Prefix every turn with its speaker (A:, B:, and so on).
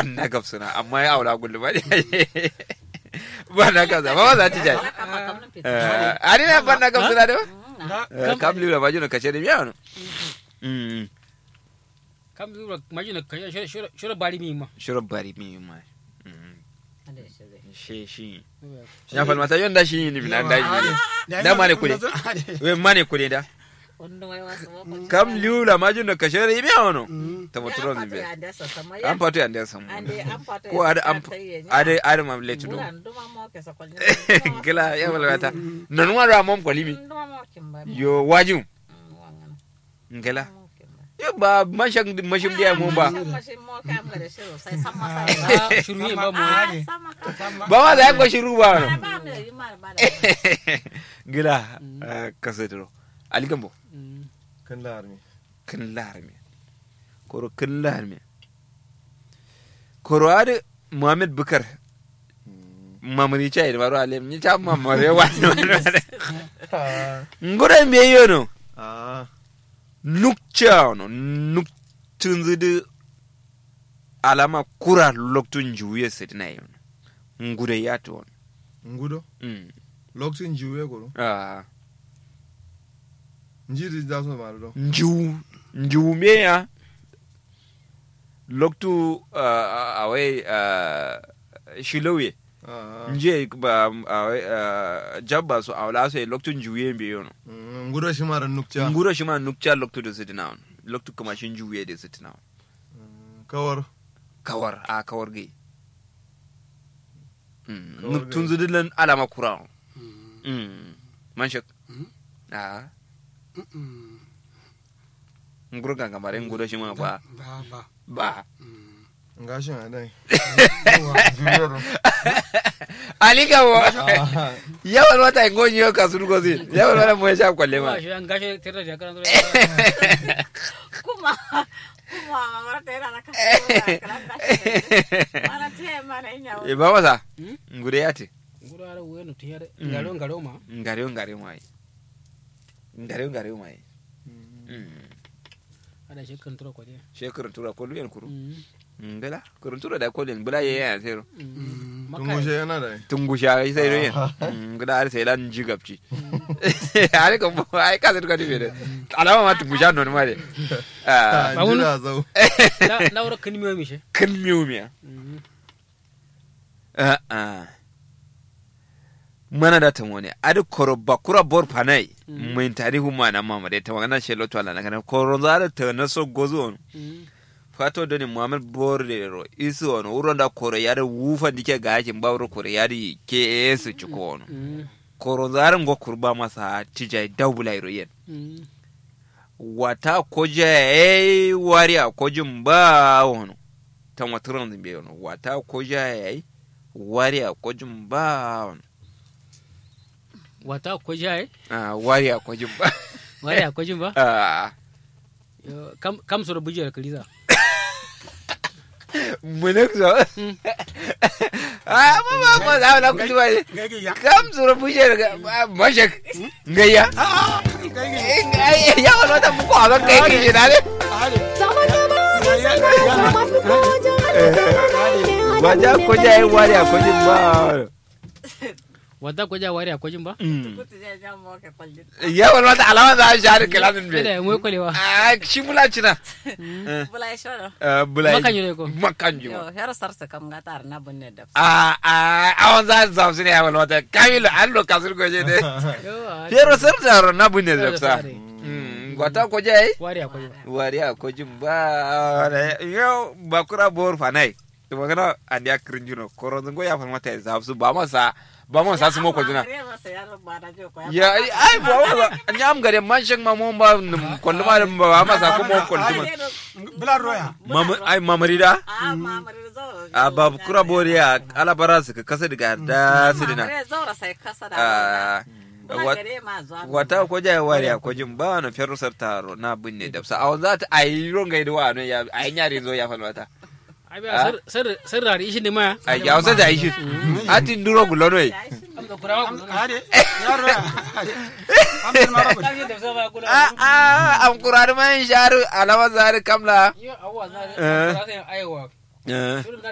A: ban na gafsuna amma ya aula gullu ba ban na gafsa ba za ta jai ani na ban na gafsuna da kam liura majuna kace da miya no
B: kam liura majuna kace shura bari mi ma
A: shi ya falma ta yonda shi ni bina da mane kule we mane kule da kam liura majuna kace da miya no ta mutron ni be an fatu ya nda samu ko ada mam letu do kila ya falma ta nonwa ra mom ko limi yo waju ngela yo ba mashang mashim dia mo ba
B: shuru ba mo
A: ba ma da ko shuru ba no ngela kasetro ali gambo
C: kan larmi koro
A: ade muhammad bukar mamari chai maro alem ni cha mamare wa ngore me yono nuktunzudu alama kura loktun juye setina yono ngude yato
C: ngudo loktun juye ko njiri da so maro
A: nju meya loktu away shilowe nje ba jabba so awla so loktun juye mbe yono
C: nguro shima
A: nukcha loktu de sitina loktu kuma shin juye de sitina
C: kawar
A: ge nuktun zudilan alama kuran manshak nguro ganga mare nguro shima ba
C: ngashin adai
A: alika wo yawan wata ngonyo kasuru gozi yawan wala mo sha kwalle ma
B: ngashe tera da kan
D: kuma mara tera na kasuru mara te mana nyawo
A: e ba wasa ngure yate
B: nguro ara weno tiyare ngaro ma
A: ngare mai
B: ada
A: shekaran tura ko luyen kuru ngala kurun tura da ko len bula ye ya zero
C: tungushe yana da
A: tungusha sai royen ngada ar sai lan jigapci are ko ai ka zai ka dibe alama ma tungusha non ma de
B: ba wonu
C: zo
B: na wura kan miyo mi
A: mana da tamone adu koroba kura bor panai mun tarihu mana mama da ta magana shelo to Allah kana koronza ta na so gozo fato doni muhammad borero isu on uronda kore yare wufa dike gakin bawro kore yare ke esu chikono koronza ngo kurba masa tijai dawbula iroyen wata koja wari akojin ba wono tamatran zimbe wono wata koja wari akojin ba wono
B: wata koja
A: wari akojin ba
B: kam so bujiyar kaliza
A: munekso mama za la kutuba kam so bujiyar mashak ngaya ya wala ta muko aba kai ki dale waja koja wari akojin ba
B: wata koja wari akojin ba
A: ya wala ta alama za shari kalamin be
B: da mu kolewa
A: shi mulacina
D: bulai shoro
A: bulai
B: makanju
D: yo hero sarsa kam ngatar na bunne da
A: awon za su ne wala ta kamilu allo kasur goje de hero sarta na bunne da sa wata koja wari akojin ba yo bakura bor fanai to magana andia krinjuno korongo ya famata za su ba masa su moko jina ya ai ba wala nyam gare manshin mamon ba kullu ma ba masa ko mo kullu
E: bla roya
A: mamarida bab kura boriya ala barasu ka kasa daga da sidina wata ko jaya wariya ko jin ba na ferro sartaro na binne da sa awon za ta ayi ronga da wa no ya ayi nyare zo ya falwata
B: ai ba sir rari ishin ne ma
A: ai ya wasa da ishin ati nduro gulono yi am kurare man sharu alama zari kamla
B: yo awwa zari aiwa